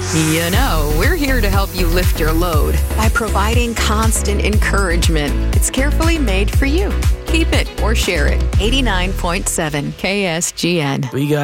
You know, we're here to help you lift your load by providing constant encouragement. It's carefully made for you. Keep it or share it. 89.7 KSGN. We got